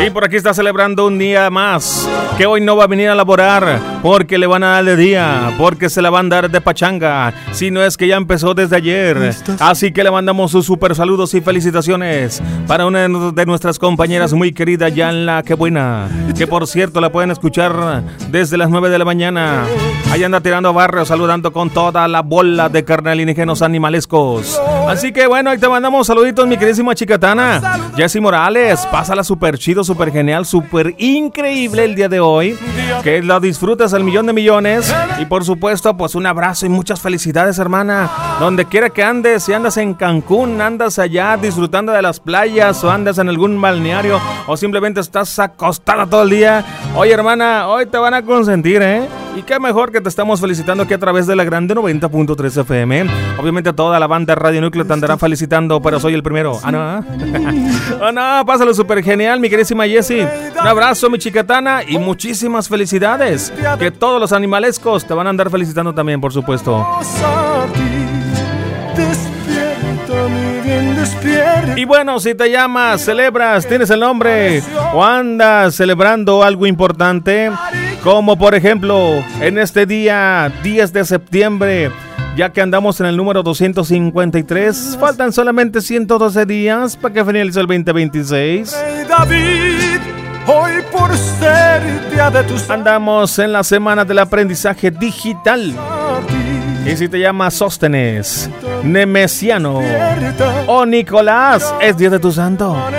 Y por aquí está celebrando un día más, que hoy no va a venir a laborar, porque le van a dar de día, porque se la van a dar de pachanga, si no es que ya empezó desde ayer. Así que le mandamos sus super saludos y felicitaciones para una de nuestras compañeras muy querida, Yanla Qué Buena, que por cierto la pueden escuchar desde las 9 de la mañana. Ahí anda tirando barrio, saludando con toda la bola de carnalígenos animalescos. Así que bueno, ahí te mandamos saluditos, mi queridísima chicatana Jessy Morales. Pásala súper chido, súper genial, súper increíble el día de hoy. Que la disfrutes al millón de millones. Y por supuesto, pues un abrazo y muchas felicidades, hermana. Donde quiera que andes, si andas en Cancún, andas allá disfrutando de las playas, o andas en algún balneario, o simplemente estás acostada todo el día. Oye, hermana, hoy te van a consentir, ¿eh? Y qué mejor que te estamos felicitando aquí a través de la grande 90.3 FM. Obviamente toda la banda Radio Núcleo te andará felicitando, pero soy el primero. Ah, no. Oh, no, pásalo súper genial, mi queridísima Jessy. Un abrazo, mi chicatana, y muchísimas felicidades. Que todos los animalescos te van a andar felicitando también, por supuesto. Y bueno, si te llamas, celebras, tienes el nombre o andas celebrando algo importante, como por ejemplo en este día 10 de septiembre, ya que andamos en el número 253, faltan solamente 112 días para que finalice el 2026. David, hoy por ser día de tus... Andamos en la semana del aprendizaje digital. Y si te llamas Sóstenes, Nemesiano o Nicolás, es día de tu santo.